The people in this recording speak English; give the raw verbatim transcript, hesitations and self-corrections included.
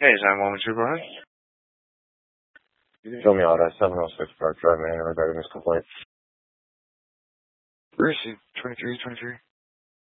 Hey, is nine one one two, go ahead. You can show me out at seven oh six Park Drive, man, regarding this complaint. Where is he? twenty-three, twenty-three.